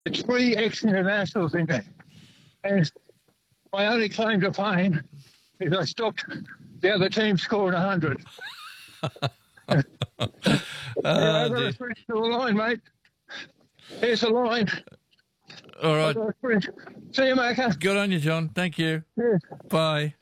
It's three ex-internationals in there. And my only claim to fame is I stopped the other team scoring 100. I've got to switch to the line, mate. Here's the line. All right. See you, Macca. Good on you, John. Thank you. Yes. Bye.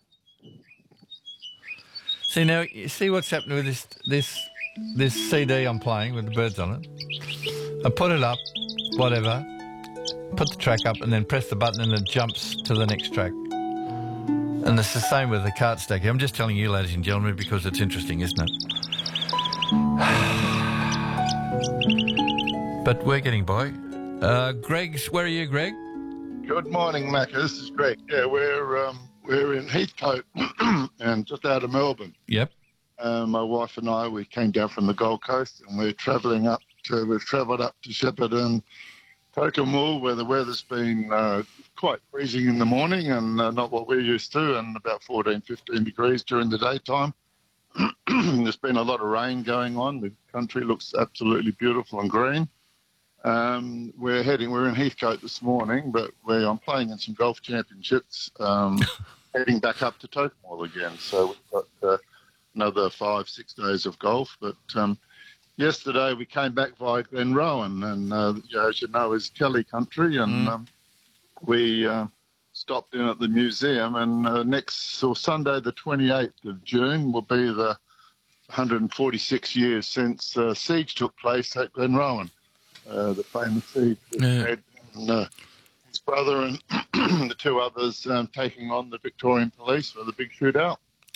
See, now, you see what's happening with this CD I'm playing with the birds on it? I put it up, whatever, put the track up and then press the button and it jumps to the next track. And it's the same with the cart stack. I'm just telling you, ladies and gentlemen, because it's interesting, isn't it? But we're getting by. Where are you, Greg? Good morning, Macca. This is Greg. Yeah, we're in Heathcote and just out of Melbourne. Yep. My wife and I, we came down from the Gold Coast and we've travelled up to Shepparton, Tocumwal, where the weather's been quite freezing in the morning and not what we're used to, and about 14, 15 degrees during the daytime. There's been a lot of rain going on. The country looks absolutely beautiful and green. We're in Heathcote this morning, but I'm playing in some golf championships, heading back up to Tocumwal again. So we've got another 5-6 days of golf. But yesterday we came back via Glenrowan, and as you know, is Kelly country, and we stopped in at the museum. And Sunday, the 28th of June, will be the 146 years since siege took place at Glenrowan. The famous siege with Ed and his brother and the two others taking on the Victorian police for the big shootout.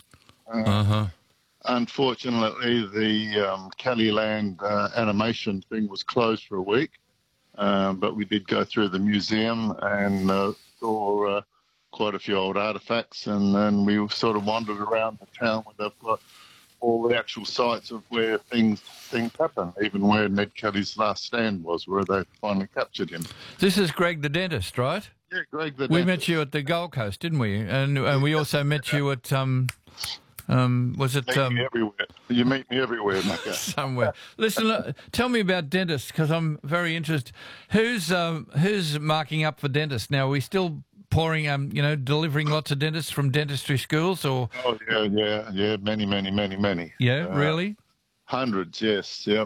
Unfortunately, the Kellyland animation thing was closed for a week, but we did go through the museum and saw quite a few old artefacts, and then we sort of wandered around the town where they've got all the actual sites of where things happen, even where Ned Kelly's last stand was, where they finally captured him. This is Greg the dentist, right? Yeah, Greg the dentist. We met you at the Gold Coast, didn't we? And we also met you at was it? Everywhere. You meet me everywhere, Macca. Somewhere. Listen, tell me about dentists, because I'm very interested. Who's marking up for dentists now? Are we still pouring, delivering lots of dentists from dentistry schools, or? Oh yeah, many. Yeah, really? Hundreds, yes, yep.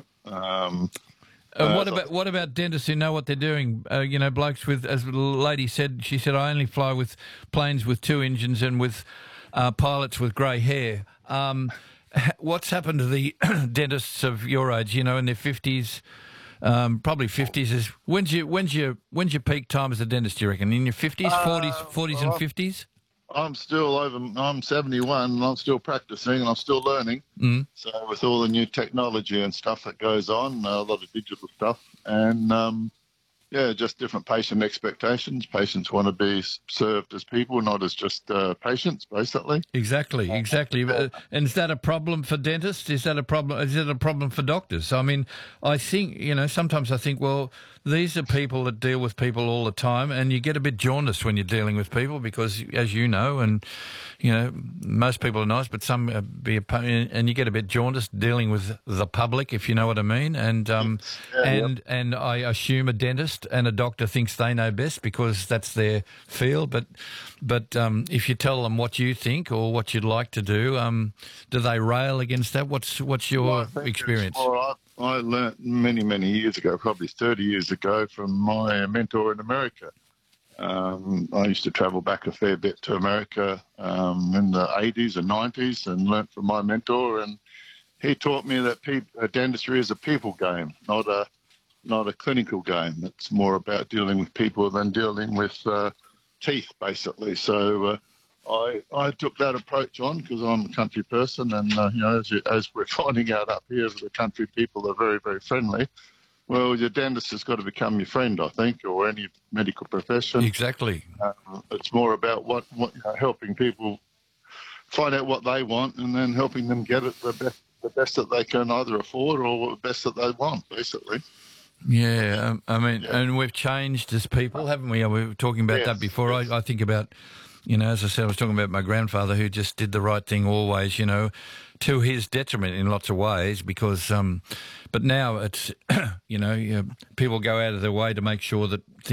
What about dentists who know what they're doing? Blokes with, as the lady said, she said, I only fly with planes with 2 engines and with pilots with grey hair. What's happened to the dentists of your age? In their 50s, probably 50s. Is when's your peak time as a dentist? Do you reckon in your 50s, 40s, and 50s? I'm 71 and I'm still practicing and I'm still learning. So with all the new technology and stuff that goes on, a lot of digital stuff, and just different patient expectations. Patients want to be served as people, not as just patients, basically. Exactly. And is that a problem for dentists? Is that a problem? Is it a problem for doctors? I mean, I think, sometimes I think, well, these are people that deal with people all the time, and you get a bit jaundiced when you're dealing with people because, as you know, and, most people are nice, but some and you get a bit jaundiced dealing with the public, if you know what I mean. And and I assume a dentist and a doctor thinks they know best because that's their field. But if you tell them what you think or what you'd like to do they rail against that? What's your experience? I learnt many years ago, probably 30 years ago, from my mentor in America. I used to travel back a fair bit to America in the 80s and 90s and learnt from my mentor, and he taught me that dentistry is a people game, not a clinical game. It's more about dealing with people than dealing with teeth, basically. So I took that approach on because I'm a country person, and as we're finding out up here, the country people are very, very friendly. Well, your dentist has got to become your friend, I think, or any medical profession. Exactly. It's more about what helping people find out what they want, and then helping them get it the best that they can either afford or the best that they want, basically. Yeah, and we've changed as people, haven't we? We were talking about that before. Yes. I think about, as I said, I was talking about my grandfather who just did the right thing always, to his detriment in lots of ways, because, but now it's, people go out of their way to make sure that